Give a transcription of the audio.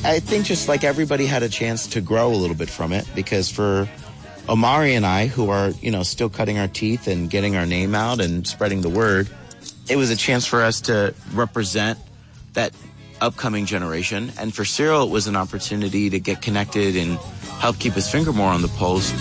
I think just like everybody had a chance to grow a little bit from it, because for Omari and I, who are, still cutting our teeth and getting our name out and spreading the word, it was a chance for us to represent that upcoming generation. And for Cyril, it was an opportunity to get connected and help keep his finger more on the pulse